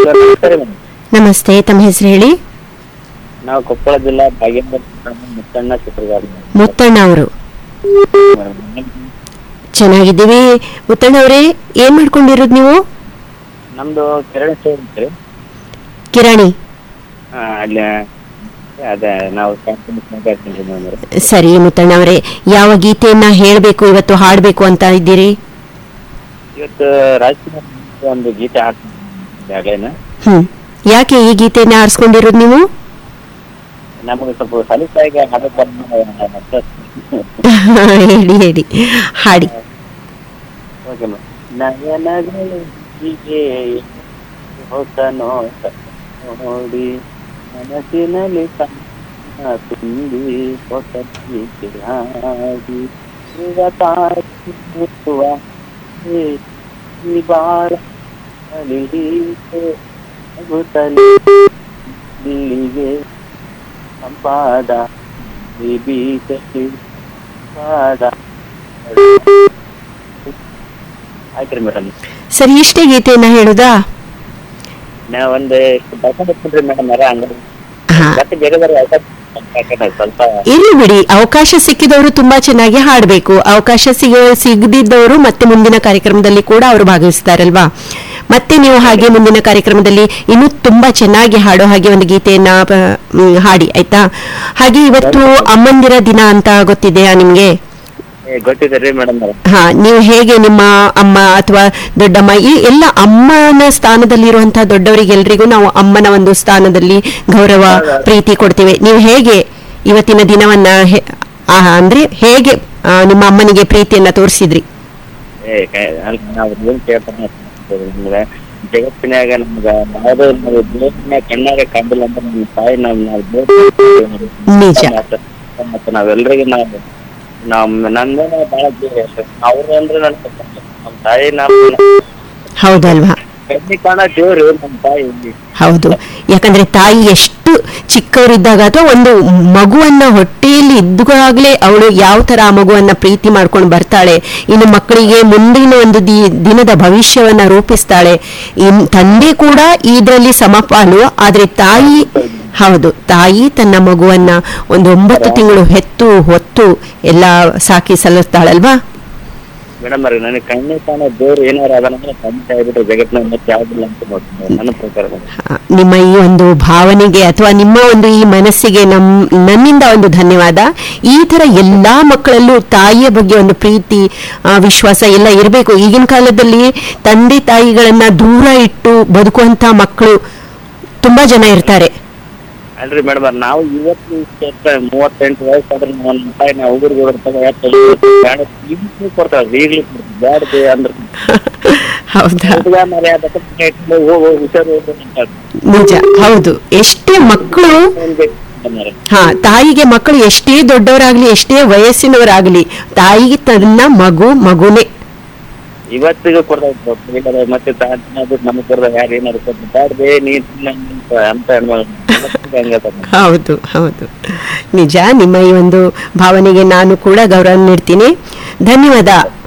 Sir ನಮಸ್ಕಾರ madam. ನಮಸ್ತೆ, ತಮ್ಮ ಹೆಸರು ಹೇಳಿ. ನಾವು ಕೊಪ್ಪಳ ಜಿಲ್ಲಾ ಭಾಗ್ಯನಗರ ಮುತ್ತಣ್ಣ ಚಿತ್ರಗಾರ ಮುತ್ತಣ್ಣ ಅವರು. ಚೆನ್ನಾಗಿದ್ದೀವಿ. ಮುತ್ತಣ್ಣ ಅವರೇ, ಏನ್ ಮಾಡ್ಕೊಂಡಿರೋದು ನೀವು? ನಮ್ದು ಕಿರಾಣಿ ಸ್ಟೋರ್ ಐತ್ರಿ. ಕಿರಾಣಿ. ಅಲ್ಲಿ ಅದೇ ನಾವು ಮಾತಾಡ್ತೀನಿ ಮೇಡಮ್. ಸರಿ ಮುತ್ತಣ್ಣ ಅವರೇ, ಯಾವ ಗೀತೆಯನ್ನ ಹೇಳ್ಬೇಕು ಇವತ್ತು, ಹಾಡ್ಬೇಕು ಅಂತ ಇದ್ದೀರಿ? ಇವತ್ತು ರಾಜ್ಕುಮಾರ್ ಒಂದು ಗೀತೆ ಹಾಡ್ತೀನಿ. ಯಾಕೆ ಈ ಗೀತೆಯನ್ನ ಆರಿಸ್ಕೊಂಡಿರೋದು ನೀವು? ನಮಗೆ ಸ್ವಲ್ಪ ಸಲೀಸಾಗಿ ಹಾಡಕ್ಕೆ ಹೇಳಿ ಹೇಳಿ, ಹಾಡಿ. Okay madam. ನಯನಗಳು ಹೀಗೆ ಹೊಸ ನೋಟ ನೋಡಿ ಮನಸ್ಸಿನಲ್ಲಿ ತುಂಬಿ ಹೊಸ ಗೀತೆ ಹಾಡಿ ಇವತ್ತಾಗುವ ಈ ಬಾಳ ಇಲ್ಲಿಗೆ ಸಂಪಾದ ಬೀಸಿ ಪಾದ. ಆಯ್ತ್ರಿ ಮೇಡಮ್. ಸರಿ, ಇಷ್ಟೇ ಗೀತೆಯನ್ನ ಹೇಳುದಾ? ನಾ ಒಂದು ಬರ್ಕೊಂಡ್ರಿ ಮೇಡಮ್. ಅಂಗಡಿ ಹಾ, ಮತ್ತೆ ಬೇರೆ ಬೇರೆ ಸ್ವಲ್ಪ ಇರ್ಲಿ ಬಿಡಿ. ಅವಕಾಶ ಸಿಕ್ಕಿದವರು ತುಂಬಾ ಚೆನ್ನಾಗಿ ಹಾಡ್ಬೇಕು. ಅವಕಾಶ ಸಿಗದಿದ್ದವರು ಮತ್ತೆ ಮುಂದಿನ ಕಾರ್ಯಕ್ರಮದಲ್ಲಿ ಕೂಡ ಅವರು ಭಾಗವಹಿಸ್ತಾರಲ್ವಾ? ಮತ್ತೆ ನೀವು ಹಾಗೆ ಮುಂದಿನ ಕಾರ್ಯಕ್ರಮದಲ್ಲಿ ಇನ್ನೂ ತುಂಬಾ ಚೆನ್ನಾಗಿ ಹಾಡೋ ಹಾಗೆ ಒಂದು ಗೀತೆಯನ್ನ ಹಾಡಿ, ಆಯ್ತಾ? ಹಾಗೆ ಇವತ್ತು ಅಮ್ಮಂದಿರ ದಿನ ಅಂತ ಗೊತ್ತಿದೆಯಾ ನಿಮ್ಗೆ? ಗೊತ್ತಿದೆ ರೀ ಮೇಡಮ್. ಹಾ, ನೀವು ಹೇಗೆ ನಿಮ್ಮ ಅಮ್ಮ ಅಥವಾ ದೊಡ್ಡಮ್ಮ, ಈ ಎಲ್ಲ ಅಮ್ಮನ ಸ್ಥಾನದಲ್ಲಿರುವಂತಹ ದೊಡ್ಡವರಿಗೆಲ್ರಿಗೂ ನಾವು ಅಮ್ಮನ ಒಂದು ಸ್ಥಾನದಲ್ಲಿ ಗೌರವ, ಪ್ರೀತಿ ಕೊಡ್ತೀವಿ. ನೀವು ಹೇಗೆ ಇವತ್ತಿನ ದಿನವನ್ನ ಅಂದ್ರೆ ಹೇಗೆ ನಿಮ್ಮ ಅಮ್ಮನಿಗೆ ಪ್ರೀತಿಯನ್ನ ತೋರಿಸಿದ್ರಿ? ನಾವು ಏನ್ ಕೇಳ್ತಾನೆ ಜಗತ್ತಿನಾಗ ನಮ್ಗ ಯಾವುದೋ ಕಣ್ಣಾಗ ಕಂಡಿಲ್ಲ ಅಂತ ನಮ್ಮ ತಾಯಿ ನಿಜ. ಮತ್ತೆ ನಾವೆಲ್ಲರಿಗೂ ನಂದೇನೆ ಬಹಳ ಅವ್ರು ಅಂದ್ರೆ ನಮ್ಮ ತಾಯಿ ಹೌದಲ್ವಾ? ಕಣ್ಣಿ ಕಾಣ ದೇವ್ರು ನಮ್ಮ ತಾಯಿ. ಹೌದು, ಯಾಕಂದ್ರೆ ತಾಯಿ ಎಷ್ಟು ಚಿಕ್ಕವರಿದ್ದಾಗ ಅಥವಾ ಒಂದು ಮಗುವನ್ನ ಹೊಟ್ಟೆಯಲ್ಲಿ ಇದ್ದಾಗಲೇ ಅವಳು ಯಾವ ತರ ಆ ಮಗುವನ್ನ ಪ್ರೀತಿ ಮಾಡ್ಕೊಂಡು ಬರ್ತಾಳೆ, ಇನ್ನು ಮಕ್ಕಳಿಗೆ ಮುಂದಿನ ಒಂದು ದಿನದ ಭವಿಷ್ಯವನ್ನ ರೂಪಿಸ್ತಾಳೆ. ತಂದೆ ಕೂಡ ಇದರಲ್ಲಿ ಸಮಪಾಲು. ಆದ್ರೆ ತಾಯಿ, ಹೌದು, ತಾಯಿ ತನ್ನ ಮಗುವನ್ನ ಒಂದು 9 ತಿಂಗಳು ಹೆತ್ತು ಹೊತ್ತು ಎಲ್ಲ ಸಾಕಿ ಸಲ್ಲಿಸ್ತಾಳಲ್ವಾ ಮೇಡಮ್? ನನಗೆ ಕಣ್ಣಿ ಕಾಣ ದೇವ್ರು ಏನಾರು ಅದನ್ನ ತಂದೆ ಆಗ್ಬಿಟ್ಟು ಜಗತ್ತಿನ ಮತ್ತೆ ಯಾವ್ದಿಲ್ಲ ಅಂತ ನೋಡ್ತೀನಿ ನನ್ನ ಪ್ರಕಾರ. ನಿಮ್ಮ ಈ ಒಂದು ಭಾವನೆಗೆ ಅಥವಾ ನಿಮ್ಮ ಒಂದು ಈ ಮನಸ್ಸಿಗೆ ನನ್ನಿಂದ ಒಂದು ಧನ್ಯವಾದ. ಈ ತರ ಎಲ್ಲಾ ಮಕ್ಕಳಲ್ಲೂ ತಾಯಿಯ ಬಗ್ಗೆ ಒಂದು ಪ್ರೀತಿ, ವಿಶ್ವಾಸ ಎಲ್ಲ ಇರಬೇಕು. ಈಗಿನ ಕಾಲದಲ್ಲಿ ತಂದೆ ತಾಯಿಗಳನ್ನ ದೂರ ಇಟ್ಟು ಬದುಕುವಂತ ಮಕ್ಕಳು ತುಂಬಾ ಜನ ಇರ್ತಾರೆ. ಅಲ್ರಿ ಮೇಡಮ್, ನಾವು ಇವತ್ತು 38 ವಯಸ್ಸಾದ್ರೆ ನಮ್ಮ ತಾಯಿ ನಾವು ಹುಡುಗರಿಗೆ ಕೊಡ್ತಾವೆ ಈಗಲೂ ಬ್ಯಾಡ್ದೆ ಅಂದ್ರೆ ನಿಜ. ಹೌದು, ಎಷ್ಟೇ ಮಕ್ಕಳು, ಹಾ, ತಾಯಿಗೆ ಮಕ್ಕಳು ಎಷ್ಟೇ ದೊಡ್ಡವರಾಗ್ಲಿ ಎಷ್ಟೇ ವಯಸ್ಸಿನವರಾಗ್ಲಿ ತಾಯಿಗೆ ತನ್ನ ಮಗುನೇ ಇವತ್ತಿಗೂ ಕೊಡ್ತಾರೆ. ಮತ್ತೆ ನಮಗೆ ಕೊಡ್ದ ಯಾರು ಏನಾದ್ರು ಬ್ಯಾಡ್ದೆ ಅಂತ ಹೌದು ಹೌದು, ನಿಜ. ನಿಮ್ಮ ಈ ಒಂದು ಭಾವನೆಗೆ ನಾನು ಕೂಡ ಗೌರವ ನೀಡ್ತೀನಿ. ಧನ್ಯವಾದ.